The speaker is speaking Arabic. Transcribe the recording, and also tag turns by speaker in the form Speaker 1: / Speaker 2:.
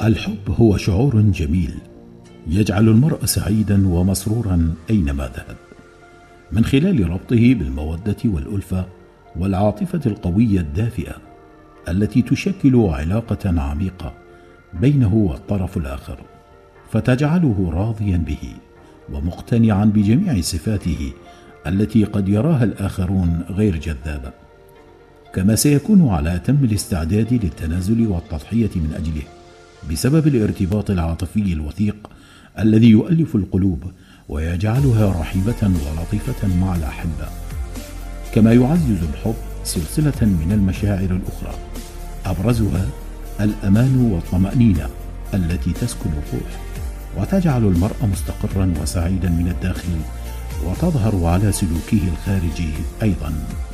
Speaker 1: الحب هو شعور جميل يجعل المرء سعيدا ومسرورا أينما ذهب، من خلال ربطه بالمودة والألفة والعاطفة القوية الدافئة التي تشكل علاقة عميقة بينه والطرف الآخر، فتجعله راضيا به ومقتنعا بجميع صفاته التي قد يراها الآخرون غير جذابة، كما سيكون على أتم الاستعداد للتنازل والتضحية من أجله بسبب الارتباط العاطفي الوثيق الذي يؤلف القلوب ويجعلها رحيبة ولطيفة مع الأحبة. كما يعزز الحب سلسلة من المشاعر الأخرى أبرزها الأمان والطمأنينة التي تسكن الروح وتجعل المرء مستقرا وسعيدا من الداخل، وتظهر على سلوكه الخارجي أيضا.